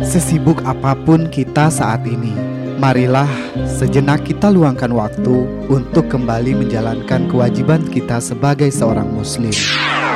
Sesibuk apapun kita saat ini, marilah sejenak kita luangkan waktu untuk kembali menjalankan kewajiban kita sebagai seorang muslim.